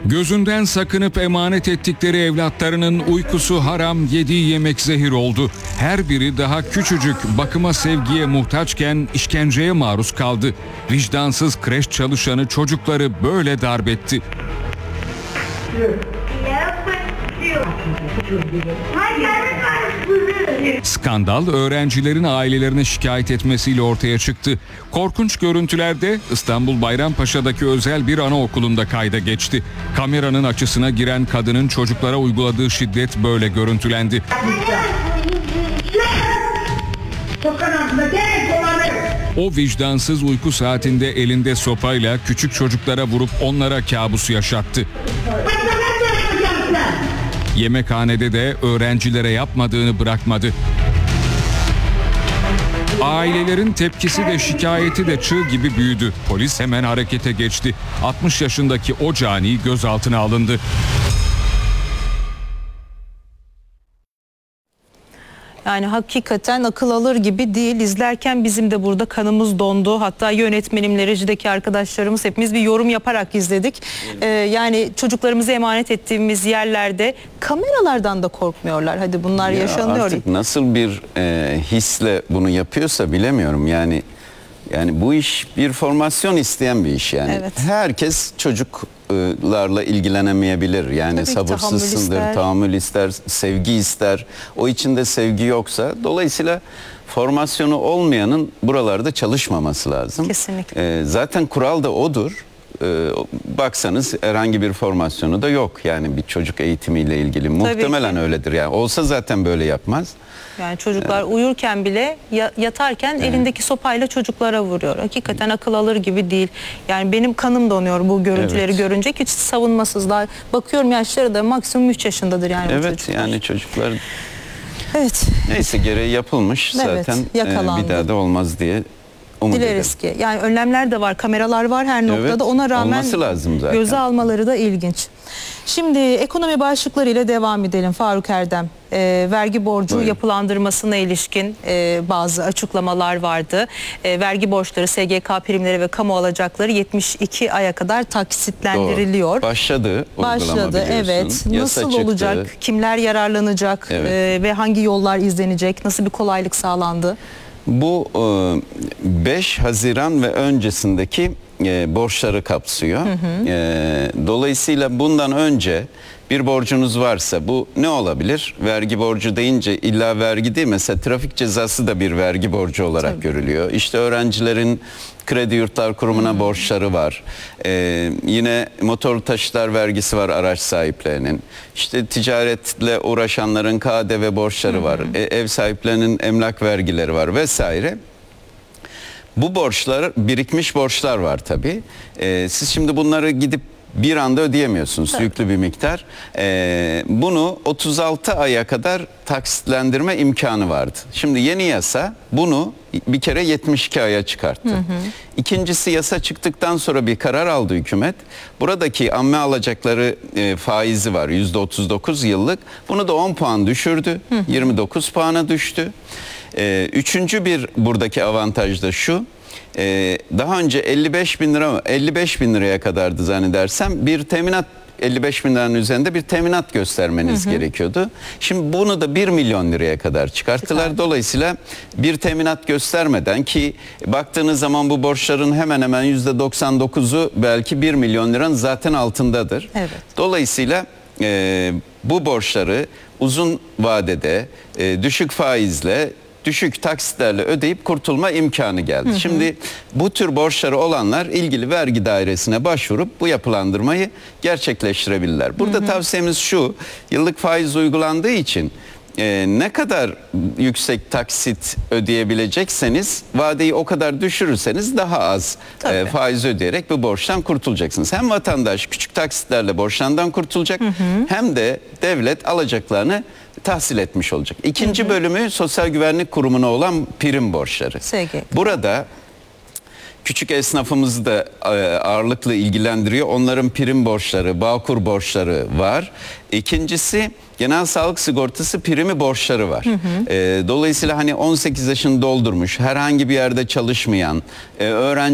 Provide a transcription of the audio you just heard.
Gözünden sakınıp emanet ettikleri evlatlarının uykusu haram, yediği yemek zehir oldu. Her biri daha küçücük, bakıma sevgiye muhtaçken işkenceye maruz kaldı. Vicdansız kreş çalışanı çocukları böyle darp etti. Skandal öğrencilerin ailelerine şikayet etmesiyle ortaya çıktı. Korkunç görüntülerde İstanbul Bayrampaşa'daki özel bir anaokulunda kayda geçti. Kameranın açısına giren kadının çocuklara uyguladığı şiddet böyle görüntülendi. O vicdansız uyku saatinde elinde sopayla küçük çocuklara vurup onlara kabusu yaşattı. Yemekhanede de öğrencilere yapmadığını bırakmadı. Ailelerin tepkisi de şikayeti de çığ gibi büyüdü. Polis hemen harekete geçti. 60 yaşındaki o cani gözaltına alındı. Yani hakikaten akıl alır gibi değil. İzlerken bizim de burada kanımız dondu. Hatta yönetmenimle, rejideki arkadaşlarımız hepimiz bir yorum yaparak izledik. Yani çocuklarımızı emanet ettiğimiz yerlerde kameralardan da korkmuyorlar. Hadi bunlar yaşanıyor. Artık nasıl bir hisle bunu yapıyorsa bilemiyorum. Yani bu iş bir formasyon isteyen bir iş yani. Evet. Herkes çocuklarla ilgilenemeyebilir. Yani tabii sabırsızsındır, tahammül ister, sevgi ister. O içinde sevgi yoksa dolayısıyla formasyonu olmayanın buralarda çalışmaması lazım. Kesinlikle. Zaten kural da odur. Baksanız herhangi bir formasyonu da yok. Yani bir çocuk eğitimiyle ilgili. Muhtemelen öyledir. Yani olsa zaten böyle yapmaz. Yani çocuklar uyurken bile yatarken elindeki sopayla çocuklara vuruyor. Hakikaten akıl alır gibi değil. Yani benim kanım donuyor bu görüntüleri görünce. Hiç savunmasızlar. Bakıyorum yaşları da maksimum 3 yaşındadır yani. Evet yani çocuklar. Evet. Neyse gereği yapılmış zaten. Bir daha da olmaz diye dileriz ki. Yani önlemler de var, kameralar var her noktada. Ona rağmen göze almaları da ilginç. Şimdi ekonomi başlıklarıyla devam edelim Faruk Erdem. Vergi borcu yapılandırmasına ilişkin bazı açıklamalar vardı. Vergi borçları, SGK primleri ve kamu alacakları 72 aya kadar taksitlendiriliyor. Doğru. Başladı evet. Nasıl olacak? Kimler yararlanacak? Ve hangi yollar izlenecek? Nasıl bir kolaylık sağlandı? Bu 5 Haziran ve öncesindeki borçları kapsıyor. Dolayısıyla bundan önce bir borcunuz varsa bu ne olabilir? Vergi borcu deyince illa vergi değil, mesela trafik cezası da bir vergi borcu olarak görülüyor. İşte öğrencilerin Kredi Yurtlar Kurumu'na borçları var. Yine motor taşıtlar vergisi var araç sahiplerinin. İşte ticaretle uğraşanların KDV borçları var. Ev sahiplerinin emlak vergileri var vesaire. Bu borçlar, birikmiş borçlar var tabii. Siz şimdi bunları gidip bir anda ödeyemiyorsunuz, yüklü bir miktar. Bunu 36 aya kadar taksitlendirme imkanı vardı. Şimdi yeni yasa bunu bir kere 72 aya çıkarttı. İkincisi, yasa çıktıktan sonra bir karar aldı hükümet. Buradaki amme alacakları faizi var %39 yıllık. Bunu da 10 puan düşürdü. 29 puana düştü. Üçüncü bir buradaki avantaj da şu. Daha önce 55 bin liraya kadardı zannedersem bir teminat, 55 bin liranın üzerinde bir teminat göstermeniz gerekiyordu. Şimdi bunu da 1 milyon liraya kadar çıkarttılar. Dolayısıyla bir teminat göstermeden, ki baktığınız zaman bu borçların hemen hemen %99'u belki 1 milyon liranın zaten altındadır. Dolayısıyla bu borçları uzun vadede düşük faizle, düşük taksitlerle ödeyip kurtulma imkanı geldi. Şimdi bu tür borçları olanlar ilgili vergi dairesine başvurup bu yapılandırmayı gerçekleştirebilirler. Burada tavsiyemiz şu: yıllık faiz uygulandığı için ne kadar yüksek taksit ödeyebilecekseniz, vadeyi o kadar düşürürseniz daha az faiz ödeyerek bu borçtan kurtulacaksınız. Hem vatandaş küçük taksitlerle borçlardan kurtulacak, hem de devlet alacaklarını tahsil etmiş olacak. İkinci bölümü Sosyal Güvenlik Kurumu'na olan prim borçları. Burada küçük esnafımızı da ağırlıklı ilgilendiriyor. Onların prim borçları, Bağkur borçları var. İkincisi, genel sağlık sigortası primi borçları var. Dolayısıyla hani 18 yaşını doldurmuş, herhangi bir yerde çalışmayan öğrenci